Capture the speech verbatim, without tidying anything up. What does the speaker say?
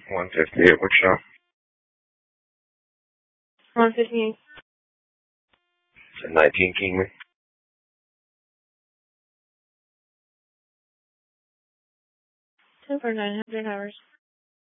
one fifty-eight, what show? one fifty-eight. Is it nineteen Kingman? Two for nine hundred hours.